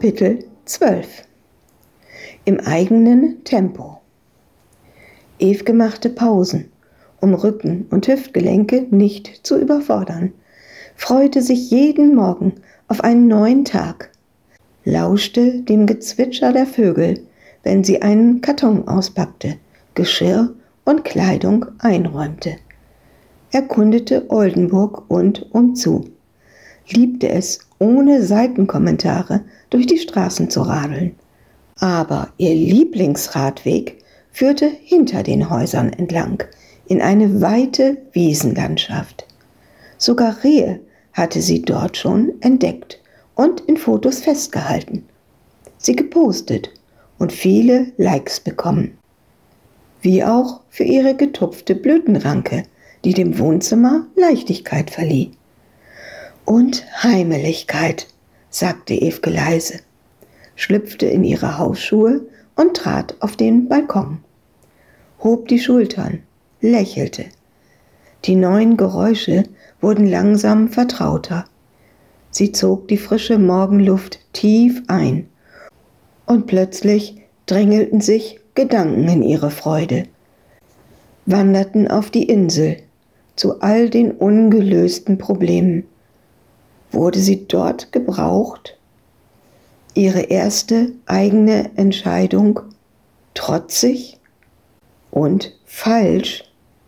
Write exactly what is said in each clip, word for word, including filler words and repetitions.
Kapitel zwölf. Im eigenen Tempo. Ewke machte Pausen, um Rücken und Hüftgelenke nicht zu überfordern, freute sich jeden Morgen auf einen neuen Tag, lauschte dem Gezwitscher der Vögel, wenn sie einen Karton auspackte, Geschirr und Kleidung einräumte, erkundete Oldenburg und umzu, liebte es, ohne Seitenkommentare durch die Straßen zu radeln. Aber ihr Lieblingsradweg führte hinter den Häusern entlang, in eine weite Wiesenlandschaft. Sogar Rehe hatte sie dort schon entdeckt und in Fotos festgehalten, sie gepostet und viele Likes bekommen. Wie auch für ihre getupfte Blütenranke, die dem Wohnzimmer Leichtigkeit verlieh. Und Heimeligkeit, sagte Ewke leise, schlüpfte in ihre Hausschuhe und trat auf den Balkon, hob die Schultern, lächelte. Die neuen Geräusche wurden langsam vertrauter. Sie zog die frische Morgenluft tief ein und plötzlich drängelten sich Gedanken in ihre Freude, wanderten auf die Insel zu all den ungelösten Problemen. Wurde sie dort gebraucht? Ihre erste eigene Entscheidung trotzig und falsch?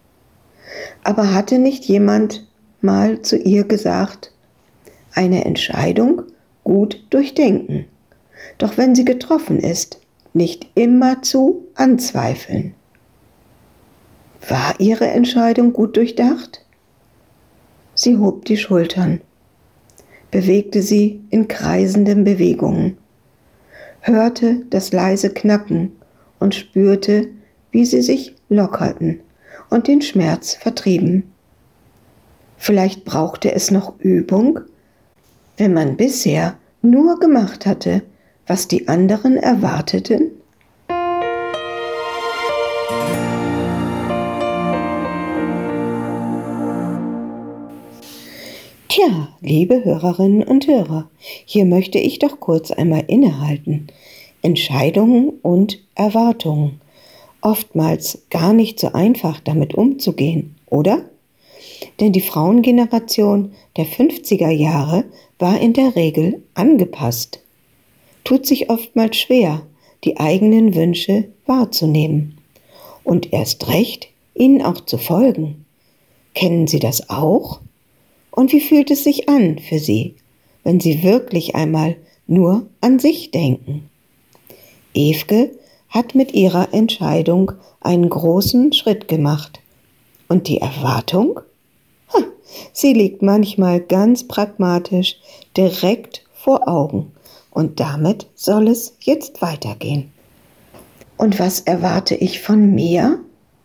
Aber hatte nicht jemand mal zu ihr gesagt, eine Entscheidung gut durchdenken, doch wenn sie getroffen ist, nicht immerzu anzweifeln? War ihre Entscheidung gut durchdacht? Sie hob die Schultern, bewegte sie in kreisenden Bewegungen, hörte das leise Knacken und spürte, wie sie sich lockerten und den Schmerz vertrieben. Vielleicht brauchte es noch Übung, wenn man bisher nur gemacht hatte, was die anderen erwarteten? Tja, liebe Hörerinnen und Hörer, hier möchte ich doch kurz einmal innehalten. Entscheidungen und Erwartungen. Oftmals gar nicht so einfach damit umzugehen, oder? Denn die Frauengeneration der fünfziger Jahre war in der Regel angepasst. Tut sich oftmals schwer, die eigenen Wünsche wahrzunehmen. Und erst recht, ihnen auch zu folgen. Kennen Sie das auch? Und wie fühlt es sich an für Sie, wenn Sie wirklich einmal nur an sich denken? Ewke hat mit ihrer Entscheidung einen großen Schritt gemacht. Und die Erwartung? Ha, sie liegt manchmal ganz pragmatisch direkt vor Augen. Und damit soll es jetzt weitergehen. Und was erwarte ich von mir?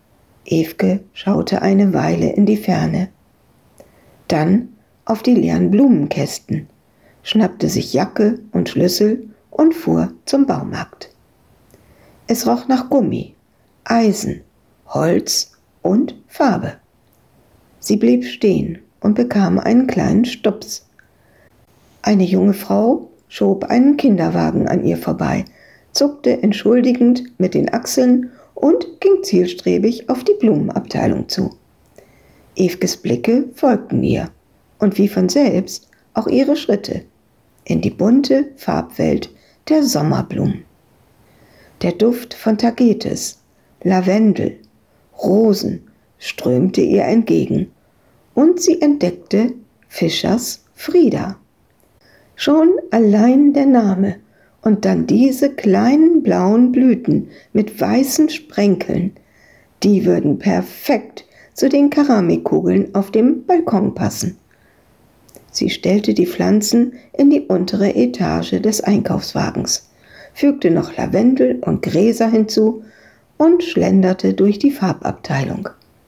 Ewke schaute eine Weile in die Ferne. Dann auf die leeren Blumenkästen, schnappte sich Jacke und Schlüssel und fuhr zum Baumarkt. Es roch nach Gummi, Eisen, Holz und Farbe. Sie blieb stehen und bekam einen kleinen Stups. Eine junge Frau schob einen Kinderwagen an ihr vorbei, zuckte entschuldigend mit den Achseln und ging zielstrebig auf die Blumenabteilung zu. Ewkes Blicke folgten ihr und wie von selbst auch ihre Schritte in die bunte Farbwelt der Sommerblumen. Der Duft von Tagetes, Lavendel, Rosen strömte ihr entgegen und sie entdeckte Fischers Frieda. Schon allein der Name und dann diese kleinen blauen Blüten mit weißen Sprenkeln, die würden perfekt zu den Keramikkugeln auf dem Balkon passen. Sie stellte die Pflanzen in die untere Etage des Einkaufswagens, fügte noch Lavendel und Gräser hinzu und schlenderte durch die Farbabteilung.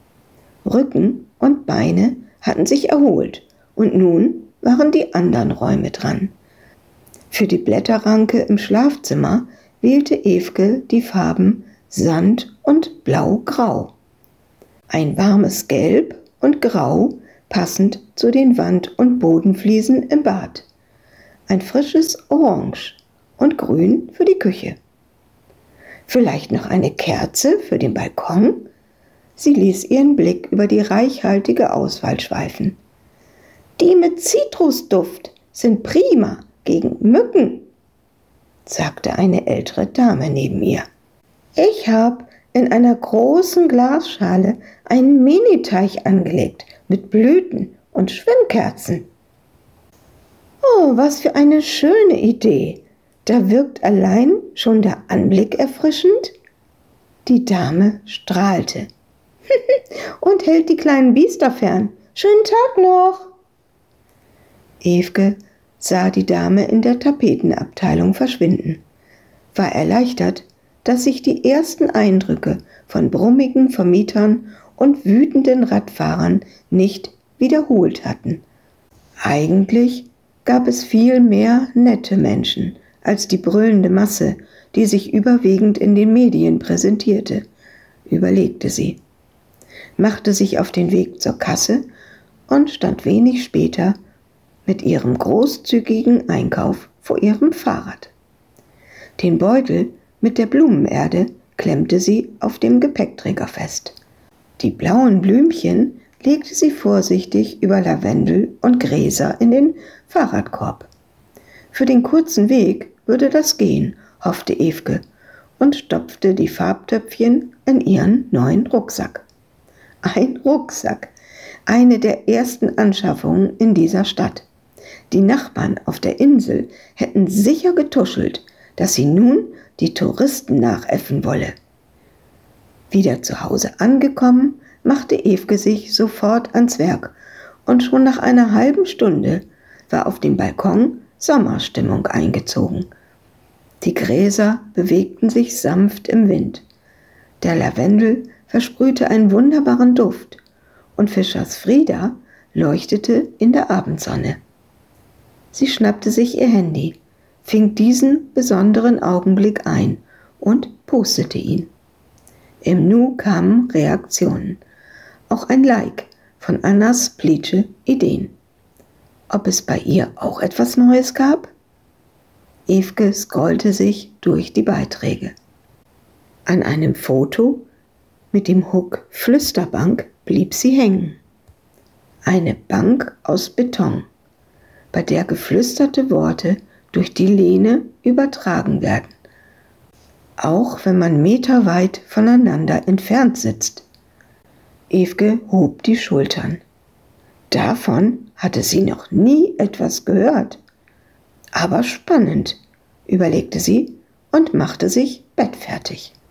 Rücken und Beine hatten sich erholt und nun waren die anderen Räume dran. Für die Blätterranke im Schlafzimmer wählte Ewke die Farben Sand und Blau-Grau. Ein warmes Gelb und Grau passend zu den Wand- und Bodenfliesen im Bad. Ein frisches Orange und grün für die Küche. Vielleicht noch eine Kerze für den Balkon? Sie ließ ihren Blick über die reichhaltige Auswahl schweifen. Die mit Zitrusduft sind prima gegen Mücken, sagte eine ältere Dame neben ihr. Ich habe in einer großen Glasschale einen Miniteich angelegt mit Blüten und Schwimmkerzen. Oh, was für eine schöne Idee! Da wirkt allein schon der Anblick erfrischend. Die Dame strahlte. Und hält die kleinen Biester fern. Schönen Tag noch! Evke sah die Dame in der Tapetenabteilung verschwinden, war erleichtert, dass sich die ersten Eindrücke von brummigen Vermietern und wütenden Radfahrern nicht wiederholt hatten. Eigentlich gab es viel mehr nette Menschen als die brüllende Masse, die sich überwiegend in den Medien präsentierte, überlegte sie, machte sich auf den Weg zur Kasse und stand wenig später mit ihrem großzügigen Einkauf vor ihrem Fahrrad. Den Beutel mit der Blumenerde klemmte sie auf dem Gepäckträger fest. Die blauen Blümchen legte sie vorsichtig über Lavendel und Gräser in den Fahrradkorb. Für den kurzen Weg würde das gehen, hoffte Evke und stopfte die Farbtöpfchen in ihren neuen Rucksack. Ein Rucksack, eine der ersten Anschaffungen in dieser Stadt. Die Nachbarn auf der Insel hätten sicher getuschelt, dass sie nun die Touristen nachäffen wolle. Wieder zu Hause angekommen, machte Evke sich sofort ans Werk und schon nach einer halben Stunde war auf dem Balkon Sommerstimmung eingezogen. Die Gräser bewegten sich sanft im Wind. Der Lavendel versprühte einen wunderbaren Duft und Fischers Frieda leuchtete in der Abendsonne. Sie schnappte sich ihr Handy, fing diesen besonderen Augenblick ein und postete ihn. Im Nu kamen Reaktionen, auch ein Like von Annas Plitsche Ideen. Ob es bei ihr auch etwas Neues gab? Evke scrollte sich durch die Beiträge. An einem Foto mit dem Hook Flüsterbank blieb sie hängen. Eine Bank aus Beton, bei der geflüsterte Worte durch die Lehne übertragen werden, auch wenn man meterweit voneinander entfernt sitzt. Evke hob die Schultern. Davon hatte sie noch nie etwas gehört. Aber spannend, überlegte sie und machte sich bettfertig.